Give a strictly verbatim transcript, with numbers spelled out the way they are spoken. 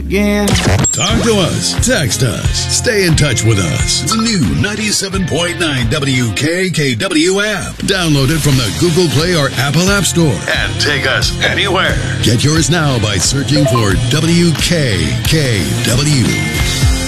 again. Talk to us. Text us. Stay in touch with us. The new ninety-seven point nine W K K W app. Download it from the Google Play or Apple App Store. And take us anywhere. Get yours now by searching for W K K W.